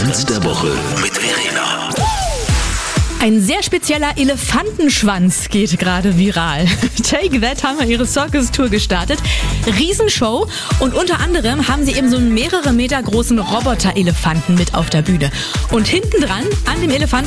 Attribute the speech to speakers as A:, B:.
A: Tanz der Woche mit Verena.
B: Ein sehr spezieller Elefantenschwanz geht gerade viral. Take That haben ihre Circus-Tour gestartet. Riesenshow und unter anderem haben sie eben so einen mehrere Meter großen Roboter-Elefanten mit auf der Bühne. Und hinten dran, an dem Elefanten,